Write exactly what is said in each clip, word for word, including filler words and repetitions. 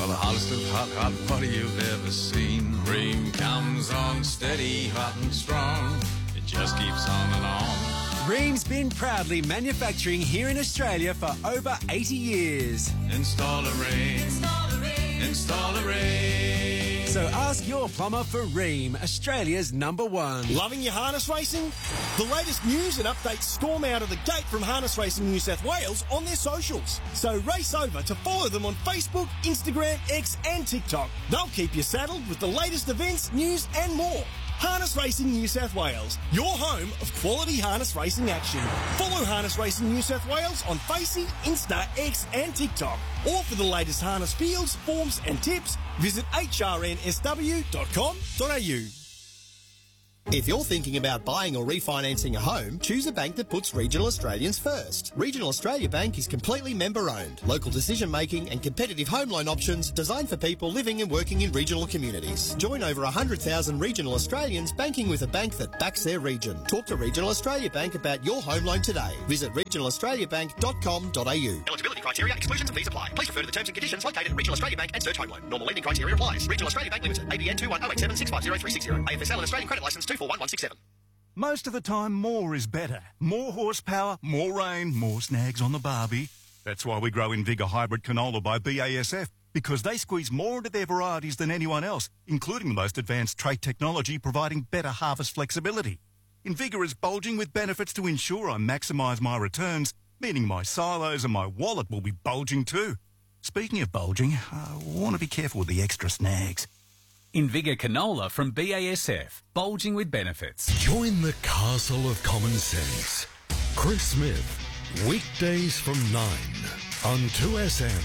the hottest of hot, hot water you've ever seen. Ream comes on steady, hot and strong. It just keeps on and on. Ream's been proudly manufacturing here in Australia for over eighty years. Install a Ream. Install a Ream. Install a Ream. So ask your plumber for Ream, Australia's number one. Loving your harness racing? The latest news and updates storm out of the gate from Harness Racing New South Wales on their socials. So race over to follow them on Facebook, Instagram, X and TikTok. They'll keep you saddled with the latest events, news and more. Harness Racing New South Wales, your home of quality harness racing action. Follow Harness Racing New South Wales on Facey, Insta, X and TikTok. Or for the latest harness fields, forms and tips, visit h r n s w dot com dot a u. If you're thinking about buying or refinancing a home, choose a bank that puts Regional Australians first. Regional Australia Bank is completely member-owned. Local decision-making and competitive home loan options designed for people living and working in regional communities. Join over one hundred thousand regional Australians banking with a bank that backs their region. Talk to Regional Australia Bank about your home loan today. Visit regional australia bank dot com dot a u. Eligibility criteria, exclusions and fees apply. Please refer to the terms and conditions located at Regional Australia Bank and search home loan. Normal lending criteria applies. Regional Australia Bank Limited. A B N two one zero eight seven six five zero three six zero. A F S L and Australian Credit Licence two four one one six seven. Most of the time, more is better. More horsepower, more rain, more snags on the barbie. That's why we grow Invigor Hybrid Canola by B A S F, because they squeeze more into their varieties than anyone else, including the most advanced trait technology providing better harvest flexibility. Invigor is bulging with benefits to ensure I maximise my returns, meaning my silos and my wallet will be bulging too. Speaking of bulging, I want to be careful with the extra snags. Invigor Canola from B A S F, bulging with benefits. Join the castle of common sense. Chris Smith, weekdays from nine on two S M.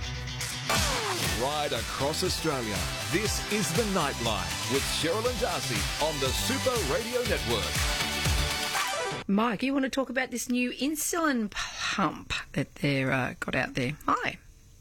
Right across Australia, this is The Nightline with Cheryl and Darcy on the Super Radio Network. Mike, you want to talk about this new insulin pump that they've uh, got out there? Hi.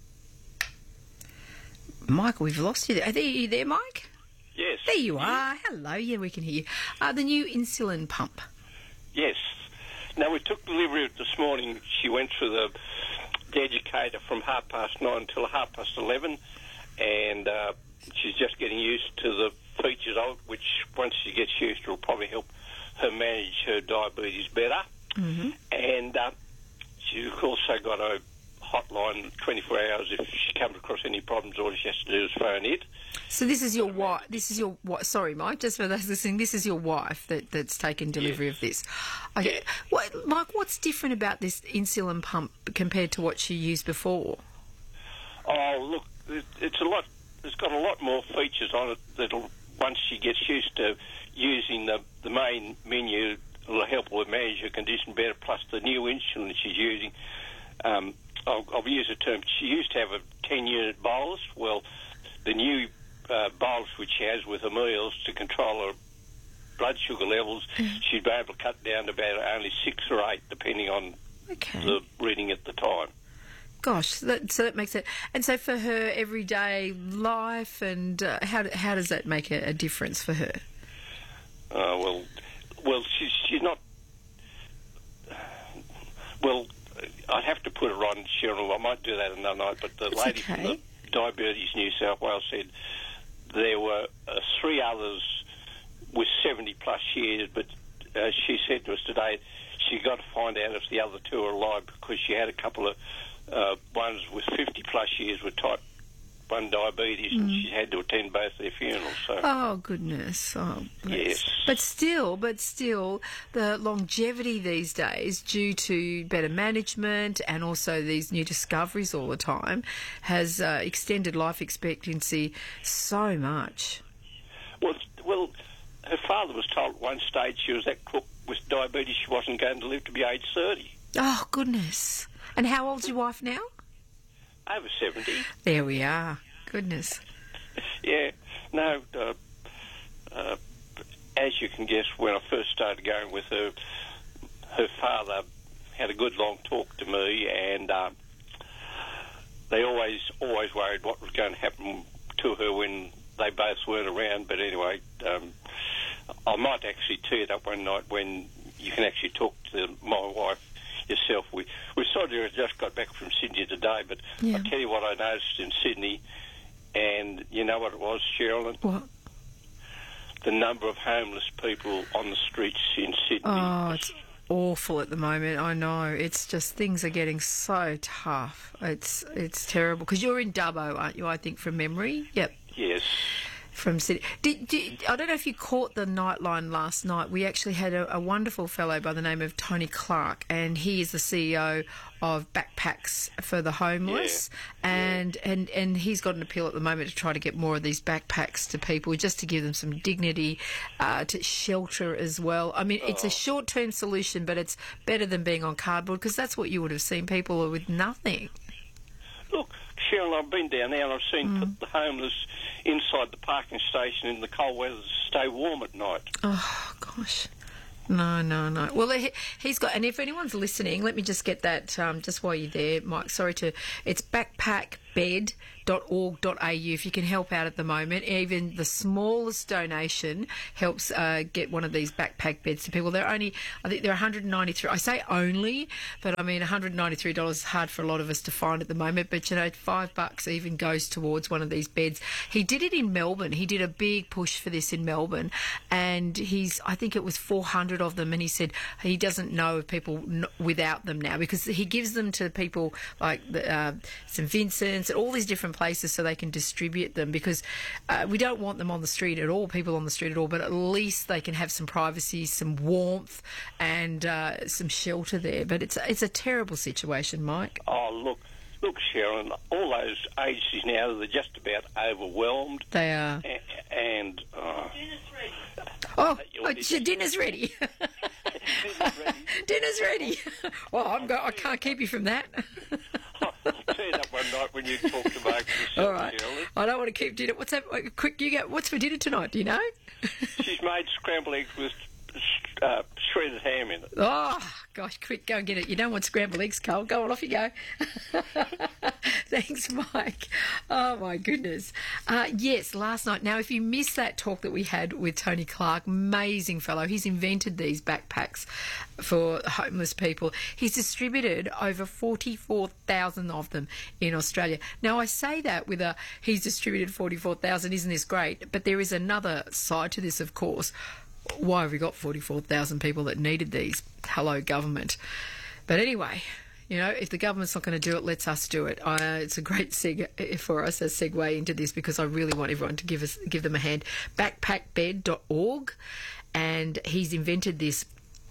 Michael, we've lost you there. Are you there, Mike? Yes. There you are. Hello. Yeah, we can hear you. Uh, the new insulin pump. Yes. Now, we took delivery of it this morning. She went through the, the educator from half past nine till half past eleven, and uh, she's just getting used to the features of it, which once she gets used to, will probably help her manage her diabetes better. Mm-hmm. And uh, she's also got a hotline twenty-four hours if she comes across any problems. All she has to do is phone it. So this is your wife. This is your wife. Sorry, Mike. Just for those listening, this is your wife that, that's taken delivery yes. of this. Okay, yeah. what, Mike? What's different about this insulin pump compared to what she used before? Oh, look, it, it's a lot. It's got a lot more features on it that'll once she gets used to using the the main menu, it'll help her manage her condition better. Plus the new insulin she's using. Um, I'll, I'll use a term. She used to have a ten-unit bolus. Well, the new uh, bolus which she has with her meals to control her blood sugar levels, mm. she'd be able to cut down to about only six or eight, depending on okay. the reading at the time. Gosh, that, so that makes it. And so for her everyday life, and uh, how how does that make a, a difference for her? Uh, well, well, she's she's not. Well. I'd have to put it on, Cheryl. I might do that another night, but the That's lady okay. from the Diabetes New South Wales said there were uh, three others with seventy plus years, but uh, she said to us today she got to find out if the other two are alive because she had a couple of uh, ones with fifty plus years with type one diabetes, mm. and she had to attend both their funerals. So. Oh, goodness. Oh, yes. But still, but still, the longevity these days, due to better management and also these new discoveries all the time, has uh, extended life expectancy so much. Well, well, her father was told at one stage she was that crook with diabetes she wasn't going to live to be age thirty. Oh, goodness. And how old's your wife now? Over seventy. There we are. Goodness. Yeah. No, uh, uh, as you can guess, when I first started going with her, her father had a good long talk to me, and uh, they always, always worried what was going to happen to her when they both weren't around. But anyway, um, I might actually tee it up one night when you can actually talk to my wife yourself. We we sort of just got back from Sydney today, but yeah. I tell you what I noticed in Sydney and you know what it was, Sherilyn? What? The number of homeless people on the streets in Sydney. Oh, it's awful at the moment. I know. It's just things are getting so tough. It's it's terrible. Because you're in Dubbo, aren't you, I think, from memory? Yep. Yes. From Sydney. Did, did, I don't know if you caught the Nightline last night. We actually had a, a wonderful fellow by the name of Tony Clark, and he is the C E O of Backpacks for the Homeless, yeah. and, yeah. and and he's got an appeal at the moment to try to get more of these backpacks to people, just to give them some dignity, uh, to shelter as well. I mean, oh. it's a short-term solution, but it's better than being on cardboard, because that's what you would have seen, people with nothing. Look, Cheryl, I've been down there and I've seen mm. the homeless inside the parking station in the cold weather to stay warm at night. Oh, gosh. No, no, no. Well, he, he's got... And if anyone's listening, let me just get that um, just while you're there, Mike. Sorry to... It's backpack bed dot org dot a u if you can help out at the moment. Even the smallest donation helps uh, get one of these backpack beds to people. They're only, I think they're one hundred ninety-three dollars. I say only, but I mean one hundred ninety-three dollars is hard for a lot of us to find at the moment, but you know, five bucks even goes towards one of these beds. He did it in Melbourne. He did a big push for this in Melbourne, and he's, I think it was four hundred of them, and he said he doesn't know of people n- without them now, because he gives them to people like the, uh, St Vincent's and all these different places so they can distribute them, because uh, we don't want them on the street at all, people on the street at all, but at least they can have some privacy, some warmth, and uh, some shelter there. But it's it's a terrible situation, Mike. Oh, look, look, Sharon, all those agencies now, they're just about overwhelmed. They are. And... and uh, oh, oh your dinner's ready. Dinner's ready. Dinner's ready. Well, I'm go- I can't keep you from that. I'll turn up one night when you talk to Mark. All right. Shirley. I don't want to keep dinner. What's that? Quick, you go. What's for dinner tonight? Do you know? She's made scrambled eggs with uh, shredded ham in it. Oh, gosh, quick, go and get it. You don't want scrambled eggs, Cole. Go on, off you go. Thanks, Mike. Oh, my goodness. Uh, yes, last night. Now, if you missed that talk that we had with Tony Clark, amazing fellow. He's invented these backpacks for homeless people. He's distributed over forty-four thousand of them in Australia. Now, I say that with a, he's distributed forty-four thousand, isn't this great? But there is another side to this, of course. Why have we got forty-four thousand people that needed these? Hello, government. But anyway, you know, if the government's not going to do it, let's us do it. Uh, it's a great seg for us, a segue into this, because I really want everyone to give us give them a hand. backpack bed dot org, and he's invented this.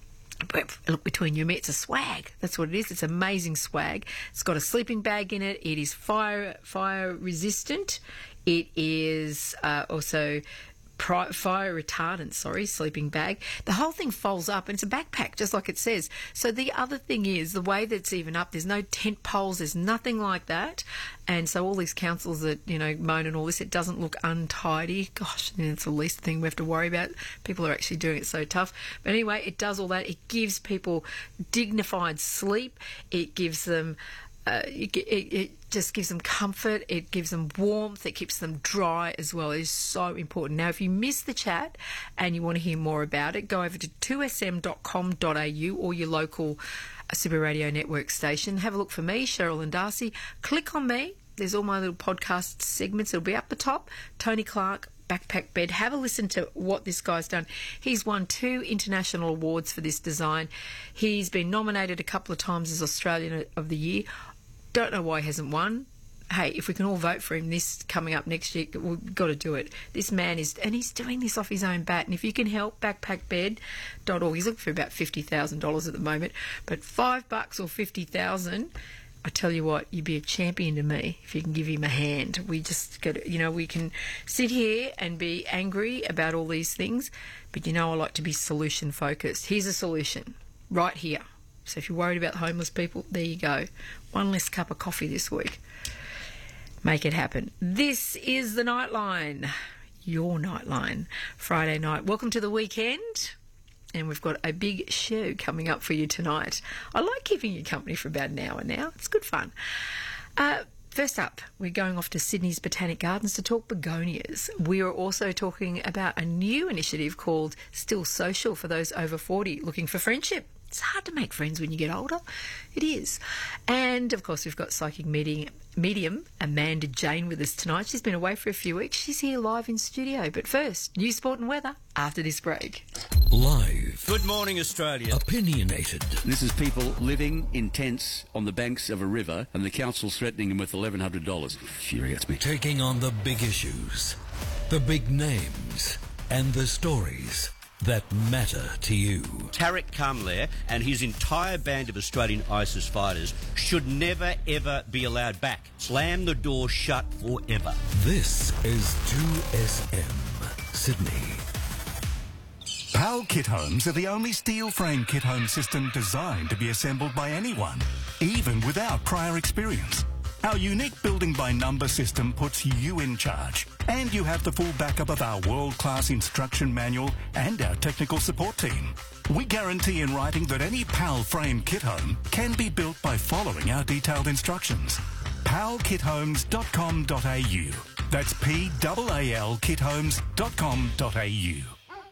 Look, between you and me, it's a swag. That's what it is. It's amazing swag. It's got a sleeping bag in it. It is fire fire resistant. It is uh, also fire retardant, sorry, sleeping bag. The whole thing folds up, and it's a backpack, just like it says. So the other thing is, the way that's even up, there's no tent poles, there's nothing like that. And so all these councils that, you know, moan and all this, it doesn't look untidy. Gosh, it's the least thing we have to worry about. People are actually doing it so tough. But anyway, it does all that. It gives people dignified sleep. It gives them... Uh, it, it, it just gives them comfort, it gives them warmth, it keeps them dry as well. It is so important. Now, if you missed the chat and you want to hear more about it, go over to two s m dot com dot a u or your local Super Radio Network station. Have a look for me, Cheryl and Darcy. Click on me. There's all my little podcast segments. It'll be up the top. Tony Clark, Backpack Bed. Have a listen to what this guy's done. He's won two international awards for this design. He's been nominated a couple of times as Australian of the Year. Don't know why he hasn't won. Hey, if we can all vote for him this coming up next year, we've got to do it. This man is, and he's doing this off his own bat. And if you can help, backpack bed dot org. He's looking for about fifty thousand dollars at the moment. But five bucks or fifty thousand, I tell you what, you'd be a champion to me if you can give him a hand. We just got, you know, we can sit here and be angry about all these things, but you know, I like to be solution focused. Here's a solution right here. So if you're worried about homeless people, there you go. One less cup of coffee this week. Make it happen. This is the Nightline, your Nightline, Friday night. Welcome to the weekend, and we've got a big show coming up for you tonight. I like keeping you company for about an hour now. It's good fun. Uh, First up, we're going off to Sydney's Botanic Gardens to talk begonias. We are also talking about a new initiative called Still Social for those over forty looking for friendship. It's hard to make friends when you get older. It is. And, of course, we've got psychic medium, medium Amanda Jane with us tonight. She's been away for a few weeks. She's here live in studio. But first, news, sport and weather after this break. Live. Good morning, Australia. Opinionated. This is people living in tents on the banks of a river and the council's threatening them with eleven hundred dollars. Infuriates me. Taking on the big issues, the big names, and the stories that matter to you. Tariq Kamler and his entire band of Australian ISIS fighters should never, ever be allowed back. Slam the door shut forever. This is two S M Sydney. PAL Kit Homes are the only steel frame kit home system designed to be assembled by anyone, even without prior experience. Our unique building by number system puts you in charge, and you have the full backup of our world-class instruction manual and our technical support team. We guarantee in writing that any PAL frame kit home can be built by following our detailed instructions. pal kit homes dot com dot a u. That's P A A L kit homes dot com dot a u.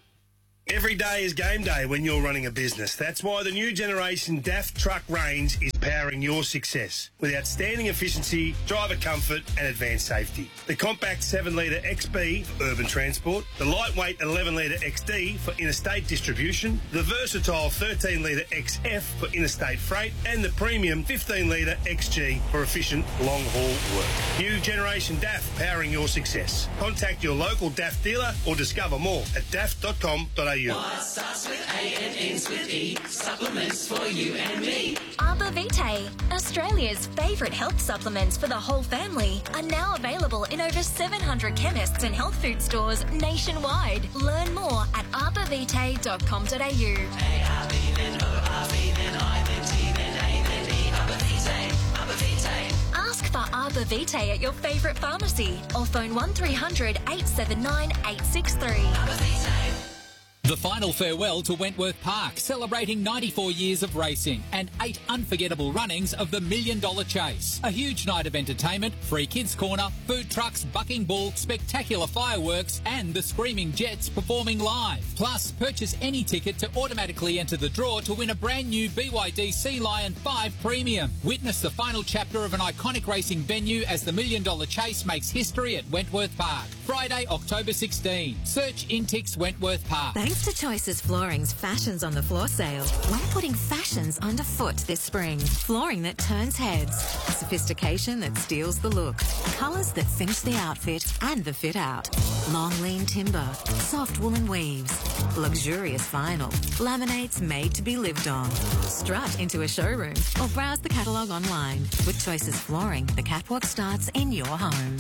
Every day is game day when you're running a business. That's why the new generation D A F truck range is powering your success with outstanding efficiency, driver comfort and advanced safety. The compact seven litre X B for urban transport, the lightweight eleven litre X D for interstate distribution, the versatile thirteen litre X F for interstate freight and the premium fifteen litre X G for efficient long-haul work. New generation D A F powering your success. Contact your local D A F dealer or discover more at D A F dot com dot a u. What starts with A and ends with E? Supplements for you and me. Arbor Vitae, Australia's favourite health supplements for the whole family, are now available in over seven hundred chemists and health food stores nationwide. Learn more at arbor vitae dot com dot a u. A R B then O R B then I then T then A then E. Arbor Vitae, Arbor Vitae. Ask for Arbor Vitae at your favourite pharmacy or phone one three hundred eight seven nine eight six three. Arbor Vitae. The final farewell to Wentworth Park, celebrating ninety-four years of racing and eight unforgettable runnings of the Million Dollar Chase. A huge night of entertainment, free kids corner, food trucks, bucking bull, spectacular fireworks and the Screaming Jets performing live. Plus, purchase any ticket to automatically enter the draw to win a brand new B Y D Sea Lion five Premium. Witness the final chapter of an iconic racing venue as the Million Dollar Chase makes history at Wentworth Park. Friday, October sixteenth. Search Intix Wentworth Park. Thanks to Choices Flooring's Fashions on the Floor sale, we're putting fashions underfoot this spring. Flooring that turns heads, sophistication that steals the look, colours that finish the outfit and the fit out. Long lean timber, soft woolen weaves, luxurious vinyl, laminates made to be lived on. Strut into a showroom or browse the catalogue online. With Choices Flooring, the catwalk starts in your home.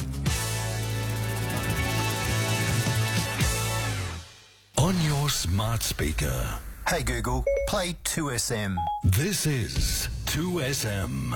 On your smart speaker. Hey Google, play two S M. This is two S M.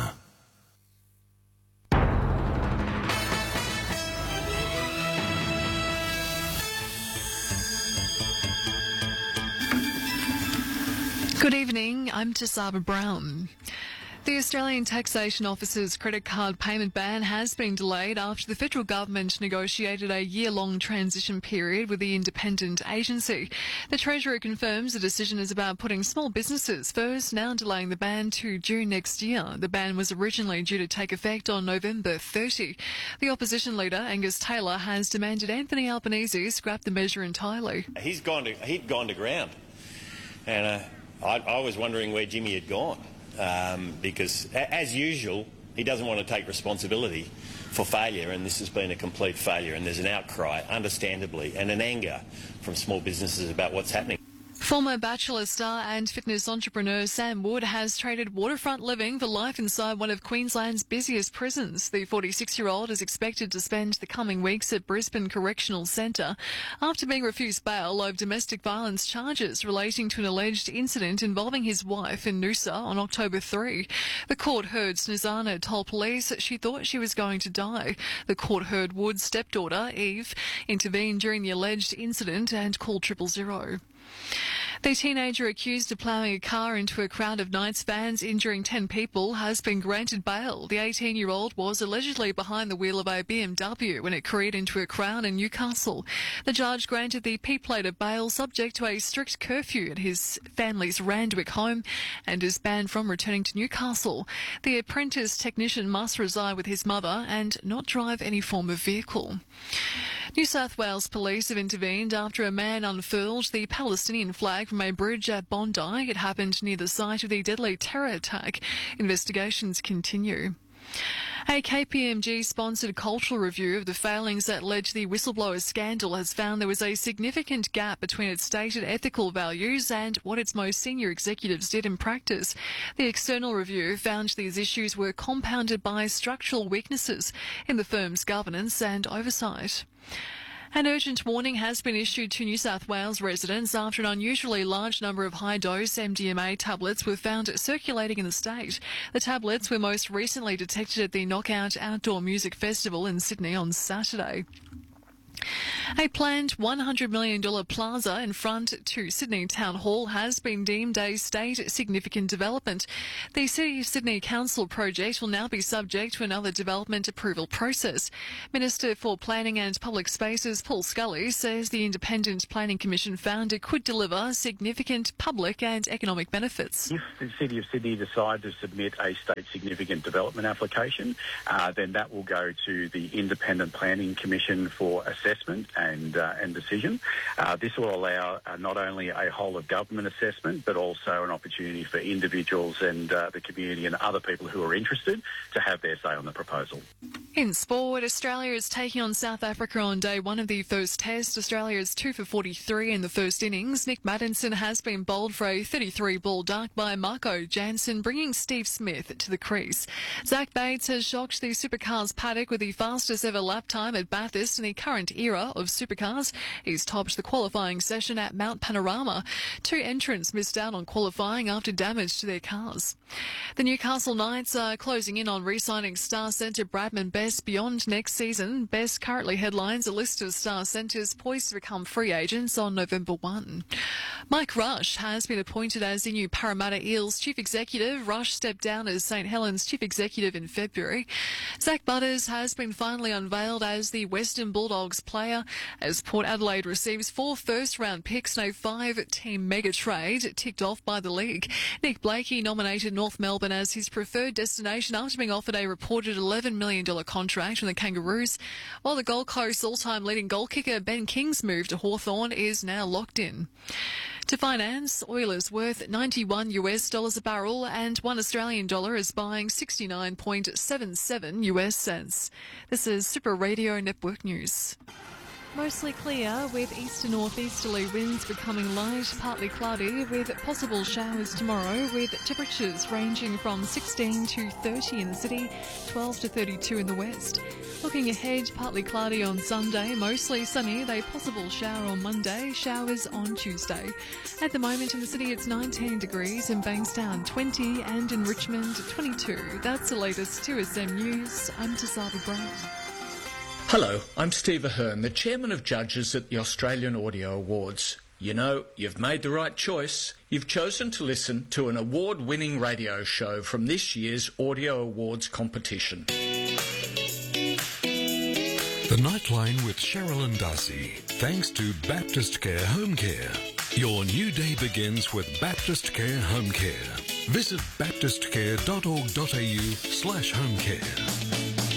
Good evening, I'm Tisaba Brown. The Australian Taxation Office's credit card payment ban has been delayed after the federal government negotiated a year-long transition period with the independent agency. The Treasurer confirms the decision is about putting small businesses first, now delaying the ban to June next year. The ban was originally due to take effect on November thirtieth. The opposition leader, Angus Taylor, has demanded Anthony Albanese scrap the measure entirely. He's gone to, he'd gone to ground, and uh, I, I was wondering where Jimmy had gone. Um, because, as usual, he doesn't want to take responsibility for failure, and this has been a complete failure, and there's an outcry, understandably, and an anger from small businesses about what's happening. Former Bachelor star and fitness entrepreneur Sam Wood has traded waterfront living for life inside one of Queensland's busiest prisons. The forty-six-year-old is expected to spend the coming weeks at Brisbane Correctional Centre after being refused bail over domestic violence charges relating to an alleged incident involving his wife in Noosa on October third. The court heard Snezana told police she thought she was going to die. The court heard Wood's stepdaughter, Eve, intervene during the alleged incident and called triple zero. The teenager accused of ploughing a car into a crowd of Knights fans injuring ten people has been granted bail. The eighteen-year-old was allegedly behind the wheel of a B M W when it careered into a crowd in Newcastle. The judge granted the P-plater bail subject to a strict curfew at his family's Randwick home and is banned from returning to Newcastle. The apprentice technician must reside with his mother and not drive any form of vehicle. New South Wales police have intervened after a man unfurled the Palestinian flag from a bridge at Bondi. It happened near the site of the deadly terror attack. Investigations continue. A K P M G-sponsored cultural review of the failings that led to the whistleblower scandal has found there was a significant gap between its stated ethical values and what its most senior executives did in practice. The external review found these issues were compounded by structural weaknesses in the firm's governance and oversight. An urgent warning has been issued to New South Wales residents after an unusually large number of high-dose M D M A tablets were found circulating in the state. The tablets were most recently detected at the Knockout Outdoor Music Festival in Sydney on Saturday. A planned one hundred million dollars plaza in front to Sydney Town Hall has been deemed a state significant development. The City of Sydney Council project will now be subject to another development approval process. Minister for Planning and Public Spaces Paul Scully says the Independent Planning Commission found it could deliver significant public and economic benefits. If the City of Sydney decide to submit a state significant development application, uh, then that will go to the Independent Planning Commission for assessment and uh, and decision. Uh, this will allow uh, not only a whole of government assessment, but also an opportunity for individuals and uh, the community and other people who are interested to have their say on the proposal. In sport, Australia is taking on South Africa on day one of the first test. Australia is two for forty-three in the first innings. Nick Maddinson has been bowled for a thirty-three ball duck by Marco Jansen, bringing Steve Smith to the crease. Zach Bates has shocked the supercars paddock with the fastest ever lap time at Bathurst in the current era of supercars. He's topped the qualifying session at Mount Panorama. Two entrants missed out on qualifying after damage to their cars. The Newcastle Knights are closing in on re-signing star centre Bradman Best beyond next season. Best currently headlines a list of star centres poised to become free agents on November first. Mike Rush has been appointed as the new Parramatta Eels chief executive. Rush stepped down as St Helens chief executive in February. Zach Butters has been finally unveiled as the Western Bulldogs player as Port Adelaide receives four first-round picks in a five-team mega trade ticked off by the league. Nick Blakey nominated North Melbourne as his preferred destination after being offered a reported eleven million dollars contract from the Kangaroos, while the Gold Coast's all-time leading goal kicker Ben King's move to Hawthorn is now locked in. To finance, oil is worth ninety-one US dollars a barrel and one Australian dollar is buying sixty-nine point seven seven US cents. This is Super Radio Network News. Mostly clear with east to northeasterly winds becoming light, partly cloudy with possible showers tomorrow with temperatures ranging from sixteen to thirty in the city, twelve to thirty-two in the west. Looking ahead, partly cloudy on Sunday, mostly sunny with a possible shower on Monday, showers on Tuesday. At the moment in the city it's nineteen degrees, in Bankstown twenty and in Richmond twenty-two. That's the latest two S M News. I'm Tasava Brown. Hello, I'm Steve Ahern, the Chairman of Judges at the Australian Audio Awards. You know, you've made the right choice. You've chosen to listen to an award-winning radio show from this year's Audio Awards competition. The Nightline with Cheryl and Darcy, thanks to Baptist Care Home Care. Your new day begins with Baptist Care Home Care. Visit baptistcare.org.au slash home care.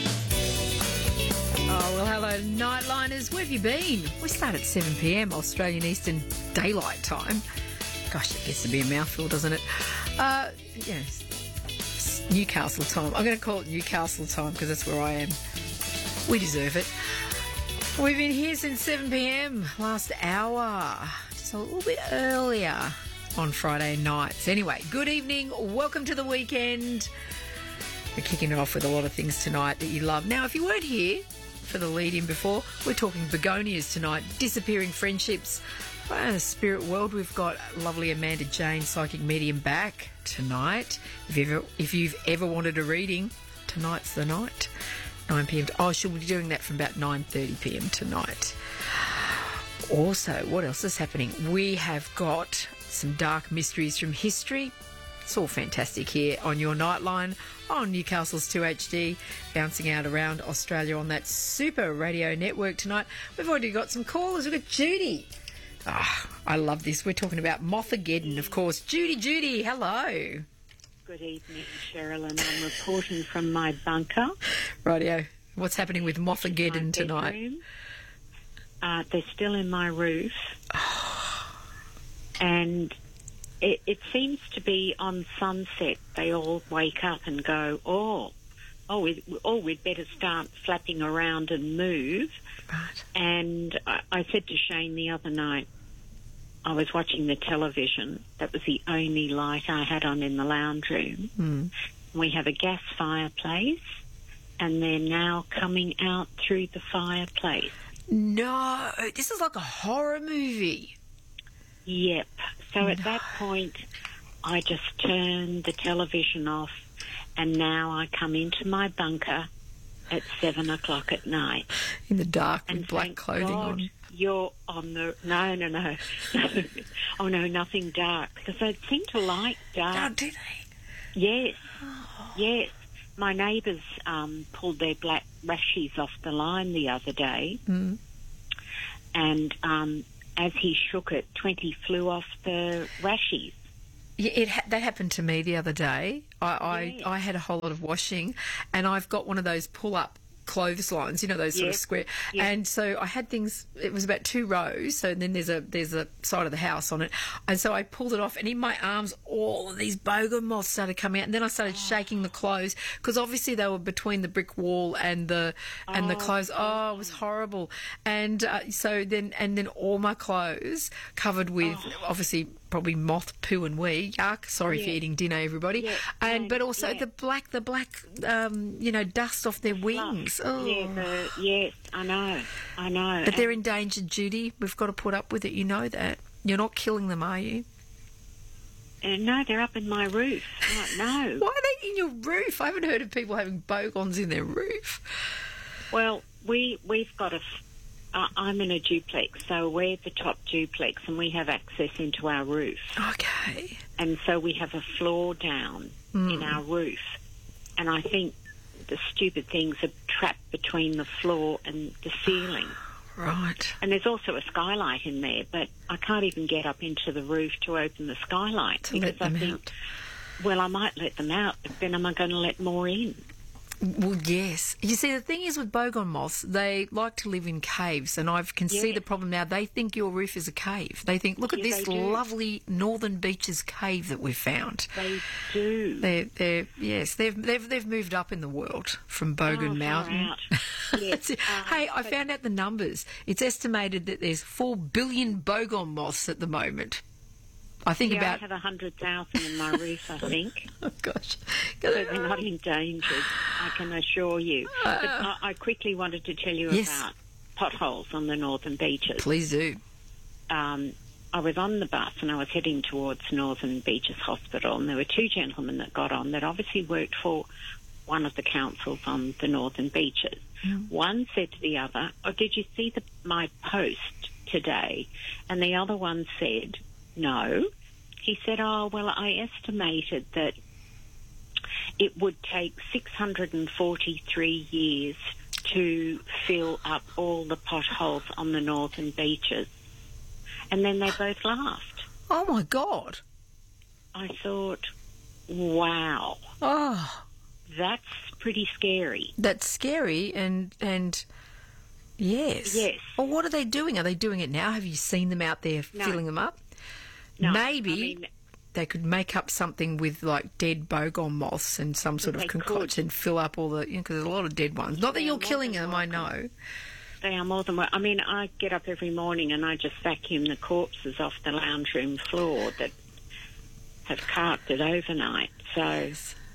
Oh, well, hello, Nightliners. Where have you been? We start at seven p m Australian Eastern Daylight Time. Gosh, it gets to be a mouthful, doesn't it? Uh, yes, it's Newcastle time. I'm going to call it Newcastle time because that's where I am. We deserve it. We've been here since seven p m last hour, just a little bit earlier on Friday nights. Anyway, good evening. Welcome to the weekend. We're kicking it off with a lot of things tonight that you love. Now, if you weren't here for the lead-in before, we're talking begonias tonight, disappearing friendships. Well, in the spirit world, we've got lovely Amanda Jane, psychic medium, back tonight. If you've ever, if you've ever wanted a reading, tonight's the night. nine p m Oh, she'll be doing that from about nine thirty p m tonight. Also, what else is happening? We have got some dark mysteries from history. It's all fantastic here on your Nightline on Newcastle's two H D, bouncing out around Australia on that super radio network tonight. We've already got some callers. We've got Judy. Ah, I love this. We're talking about Mothageddon, of course. Judy, Judy, hello. Good evening, Sherilyn. I'm reporting from my bunker. Rightio. What's happening with Mothageddon tonight? Uh, they're still in my roof. And it, it seems to be on sunset. They all wake up and go, oh, oh, we, oh we'd better start flapping around and move. Right. And I, I said to Shane the other night, I was watching the television. That was the only light I had on in the lounge room. Mm. We have a gas fireplace, and they're now coming out through the fireplace. No, this is like a horror movie. Yep. So no. At that point, I just turned the television off, and now I come into my bunker at seven o'clock at night. In the dark with and black clothing God, on. You're on the... No, no, no. no. Oh, no, nothing dark. Because they seem to like dark. Oh, do they? Yes. Oh. Yes. My neighbours um, pulled their black rashies off the line the other day. Mm. And um, as he shook it, twenty flew off the rashies. Yeah, it ha- that happened to me the other day. I, Yeah. I, I had a whole lot of washing, and I've got one of those pull-up clotheslines, you know, those sort Yep. of square. Yep. And so I had things. It was about two rows. So then there's a there's a side of the house on it, and so I pulled it off, and in my arms, all of these bogan moths started coming out. And then I started shaking the clothes because obviously they were between the brick wall and the and the Oh, clothes. Oh, it was horrible. And uh, so then and then all my clothes covered with obviously probably moth poo and wee. Yuck! Sorry for Yeah. eating dinner, everybody. Yeah, And no, but also yeah. the black the black um, you know dust off their wings. Oh. Yeah, the, yes, I know, I know. But they're And- endangered, Judy. We've got to put up with it. You know that. You're not killing them, are you? Uh, no, they're up in my roof. Oh, no. Why are they in your roof? I haven't heard of people having bogons in their roof. Well, we, we've got a... f- Uh, I'm in a duplex, so we're the top duplex, and we have access into our roof. Okay. And so we have a floor down Mm. in our roof. And I think the stupid things are trapped between the floor and the ceiling. Right. And there's also a skylight in there, but I can't even get up into the roof to open the skylight. To because let them I think, out. well, I might let them out, but then am I going to let more in? Well, yes. You see, the thing is with bogon moths, they like to live in caves, and I can see Yes. the problem now. They think your roof is a cave. They think, look at Yeah, this they do. lovely Northern Beaches cave that we've found. They do. They're, they're, yes, they've, they've, they've moved up in the world from Bogan Oh, far Mountain. out. Yes, um, Hey, I but- found out the numbers. It's estimated that there's four billion bogon moths at the moment. I think yeah, about... I have a hundred thousand in my roof, I think. Oh, gosh. So they're not endangered, I can assure you. But I, I quickly wanted to tell you Yes. about potholes on the northern beaches. Please do. Um, I was on the bus and I was heading towards Northern Beaches Hospital, and there were two gentlemen that got on that obviously worked for one of the councils on the Northern Beaches. Mm. One said to the other, "Oh, did you see the, my post today?" And the other one said, "No." He said, "Oh, well, I estimated that it would take six hundred forty-three years to fill up all the potholes on the northern beaches." And then they both laughed. Oh, my God. I thought, wow. Oh. That's pretty scary. That's scary and... and yes. Yes. Well, what are they doing? Are they doing it now? Have you seen them out there No. filling them up? No, Maybe I mean- they could make up something with like dead bogon moths and some sort of They concoction, fill up all the, you know, because there's a lot of dead ones. Not that They you're are more killing than them, I know. They are more than well. I mean, I get up every morning and I just vacuum the corpses off the lounge room floor that have carked it overnight. So,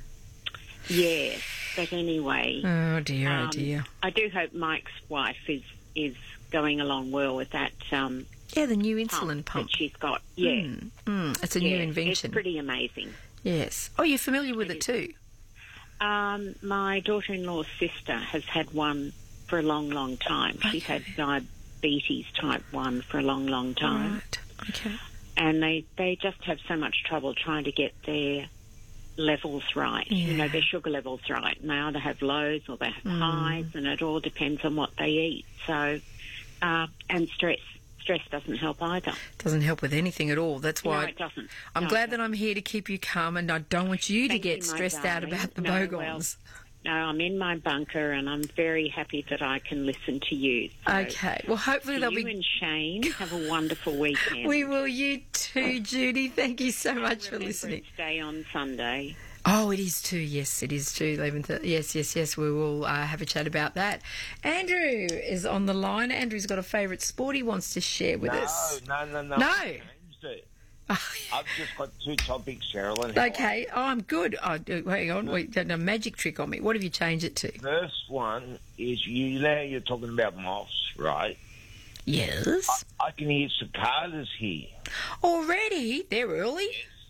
yes. But anyway. Oh, dear, oh, um, dear. I do hope Mike's wife is, is going along well with that. Um, Yeah, the new insulin pump. that she's got. Yeah. Mm, mm, it's a new Yeah, invention. It's pretty amazing. Yes. Oh, you're familiar with it, It too? Um, my daughter-in-law's sister has had one for a long, long time. She's had diabetes type one for a long, long time. Right. Okay. and they, they just have so much trouble trying to get their levels right, Yeah. you know, their sugar levels right. And they either have lows or they have Mm. highs, and it all depends on what they eat. So, uh, and stress. Stress doesn't help either. Doesn't help with anything at all. That's why No, it doesn't. I'm No, glad it that I'm here to keep you calm, and I don't want you Thank to get you, my stressed out darling. about the No, bogons. No, I'm in my bunker, and I'm very happy that I can listen to you. So Okay. Well, hopefully to there'll you be. and Shane have a wonderful weekend. We will. You too, Judy. Thank you so much for Remember, listening. it's Day on Sunday. Oh, it is too. Yes, it is too. eleven thirty. Yes, yes, yes. We will uh, have a chat about that. Andrew is on the line. Andrew's got a favourite sport he wants to share with no, us. No, no, no. No. I changed it. I've just got two topics, Sherilyn. How Okay. Oh, I'm good. Oh, do- hang on. Wait, a magic trick on me. What have you changed it to? First one is you know you're talking about moths, right? Yes. I, I can hear cicadas here. Already? They're early?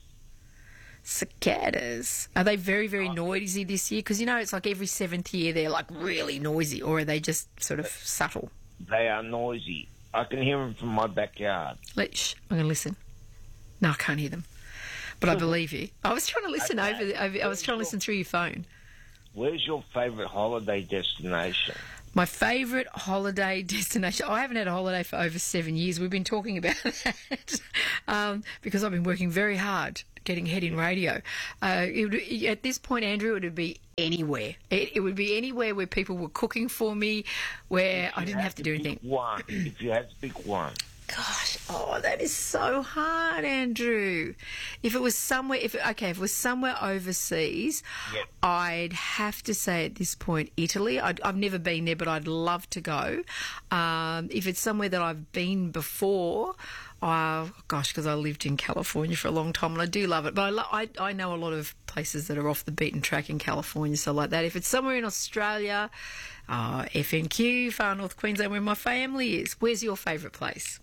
Cicadas. Are they very, very noisy this year? Because, you know, it's like every seventh year they're like really noisy, or are they just sort of subtle? They are noisy. I can hear them from my backyard. Let, shh, I'm going to listen. No, I can't hear them. But I believe you. I was trying to listen Okay. over, the, over. I was trying to listen through your phone. Where's your favourite holiday destination? My favourite holiday destination. I haven't had a holiday for over seven years. We've been talking about that um, because I've been working very hard getting ahead in radio. Uh, it would, at this point, Andrew, it would be anywhere. It, it would be anywhere where people were cooking for me, where I didn't have to do anything. One. If you had to pick one. Gosh, oh, that is so hard, Andrew. If it was somewhere, if okay, if it was somewhere overseas, Yep. I'd have to say at this point Italy. I'd, I've never been there, but I'd love to go. Um, if it's somewhere that I've been before, uh, gosh, because I lived in California for a long time and I do love it. But I, lo- I, I know a lot of places that are off the beaten track in California, so like that. If it's somewhere in Australia, uh, F N Q, far north Queensland, where my family is. Where's your favourite place?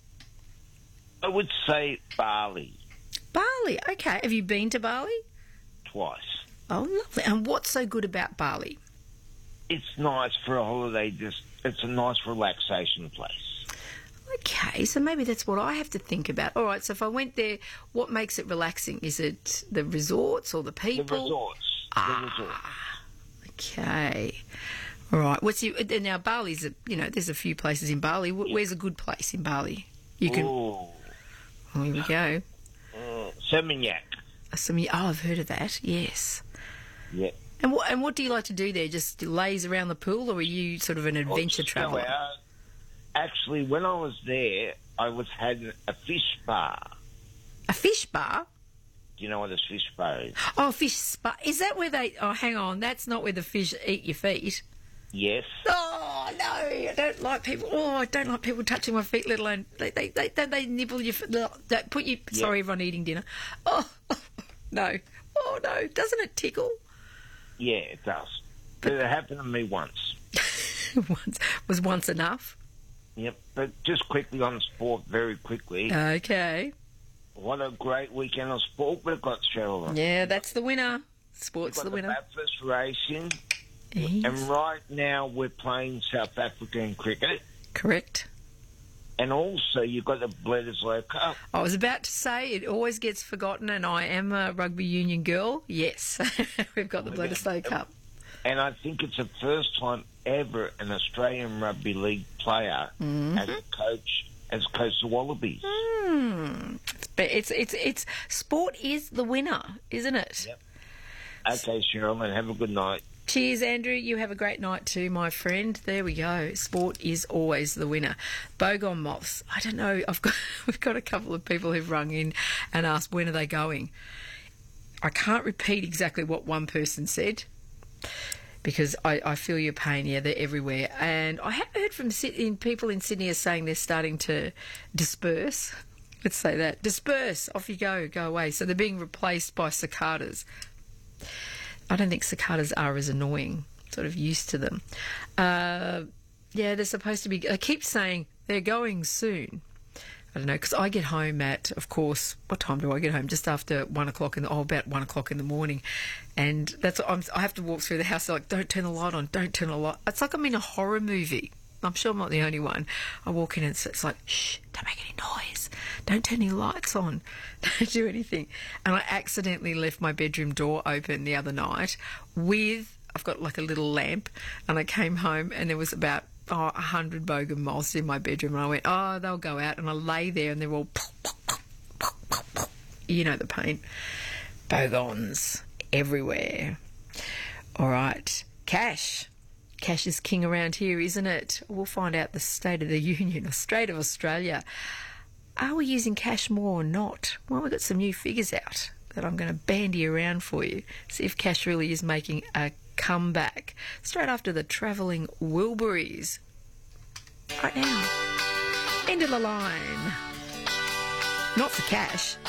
I would say Bali. Bali, okay. Have you been to Bali? Twice. Oh, lovely. And what's so good about Bali? It's nice for a holiday. Just it's a nice relaxation place. Okay, so maybe that's what I have to think about. All right, so if I went there, what makes it relaxing? Is it the resorts or the people? The resorts. Ah, the resorts. Okay. All right. What's you now? Bali's a, you know, there's a few places in Bali. Wh- Where's a good place in Bali? You can. Ooh. Oh, here we go. Uh, Seminyak. Some, oh, I've heard of that. Yes. Yeah. And what and what do you like to do there? Just laze around the pool, or are you sort of an adventure Just go traveller? out. Actually, when I was there, I was had a fish bar. A fish bar? Do you know what a fish bar is? Oh, fish spa. Is that where they... Oh, hang on. That's not where the fish eat your feet. Yes. Oh, no. I don't like people... Oh, I don't like people touching my feet, let alone... They they, they, they, they nibble your... f- They put you... Yeah. Sorry, everyone eating dinner. Oh, no. Oh, no. Doesn't it tickle? Yeah, it does. But it happened to me once. once Was once enough? Yep. But just quickly on sport, very quickly. Okay. What a great weekend of sport we've got, Sherilyn. Yeah, that's the winner. Sports We've the got winner. the Bathurst racing. Yes. And right now we're playing South Africa in cricket. Correct. And also you've got the Bledisloe Cup. I was about to say it always gets forgotten, and I am a rugby union girl. Yes, we've got the Bledisloe Cup. And I think it's the first time ever an Australian rugby league player Mhm. has a coach has coached the Wallabies. Hmm. But it's it's it's sport is the winner, isn't it? Yep. Okay, Sherilyn, have a good night. Cheers, Andrew. You have a great night too, my friend. There we go. Sport is always the winner. Bogon moths. I don't know. I've got we've got a couple of people who've rung in and asked when are they going. I can't repeat exactly what one person said because I, I feel your pain. Yeah, they're everywhere. And I have heard from Sydney, people in Sydney are saying they're starting to disperse. Let's say that. Disperse. Off you go. Go away. So they're being replaced by cicadas. I don't think cicadas are as annoying. Sort of used to them. Uh, yeah, they're supposed to be... I keep saying they're going soon. I don't know, because I get home at, of course, what time do I get home? Just after one o'clock in the... Oh, about one o'clock in the morning. And that's I'm, I have to walk through the house like, don't turn the light on, don't turn the light... It's like I'm in a horror movie. I'm sure I'm not the only one. I walk in and it's, it's like, shh, don't make any noise. Don't turn any lights on. Don't do anything. And I accidentally left my bedroom door open the other night with, I've got like a little lamp, and I came home and there was about oh, a hundred bogan moths in my bedroom, and I went, oh, they'll go out, and I lay there and they're all, you know the pain. Bogons everywhere. All right, cash. Cash is king around here, isn't it? We'll find out the State of the Union, or State of Australia. Are we using cash more or not? Well, we've got some new figures out that I'm going to bandy around for you. See if cash really is making a comeback. Straight after the travelling Wilburys. Right now. End of the line. Not for cash.